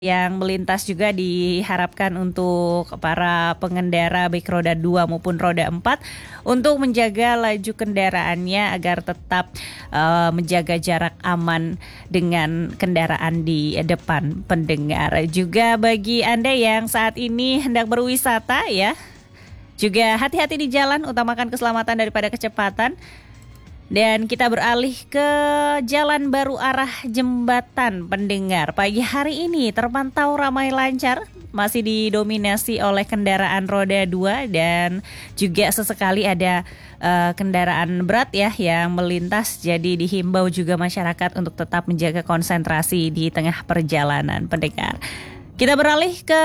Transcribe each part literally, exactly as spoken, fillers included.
yang melintas juga diharapkan untuk para pengendara baik roda dua maupun roda empat untuk menjaga laju kendaraannya agar tetap uh, menjaga jarak aman dengan kendaraan di depan pendengar. Juga bagi Anda yang saat ini hendak berwisata ya, juga hati-hati di jalan, utamakan keselamatan daripada kecepatan. Dan kita beralih ke jalan baru arah jembatan pendengar. Pagi hari ini terpantau ramai lancar, masih didominasi oleh kendaraan roda dua dan juga sesekali ada uh, kendaraan berat ya yang melintas. Jadi dihimbau juga masyarakat untuk tetap menjaga konsentrasi di tengah perjalanan pendengar. Kita beralih ke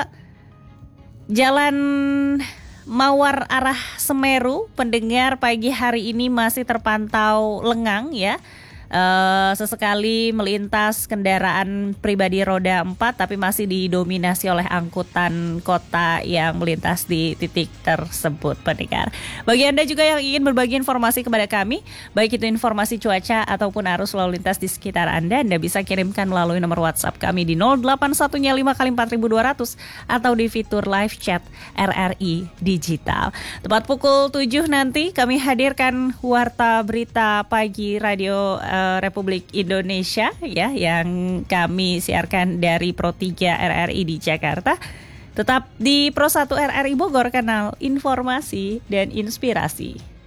jalan Mawar arah Semeru, pendengar, pagi hari ini masih terpantau lengang ya. Uh, sesekali melintas kendaraan pribadi roda empat, tapi masih didominasi oleh angkutan kota yang melintas di titik tersebut pendengar. Bagi Anda juga yang ingin berbagi informasi kepada kami, baik itu informasi cuaca ataupun arus lalu lintas di sekitar Anda, Anda bisa kirimkan melalui nomor WhatsApp kami di nol delapan satu lima kali empat ribu dua ratus atau di fitur live chat R R I Digital. Tepat pukul tujuh nanti kami hadirkan Warta Berita Pagi Radio uh, Republik Indonesia ya, yang kami siarkan dari Pro tiga R R I di Jakarta. Tetap di Pro satu R R I Bogor, kanal informasi dan inspirasi.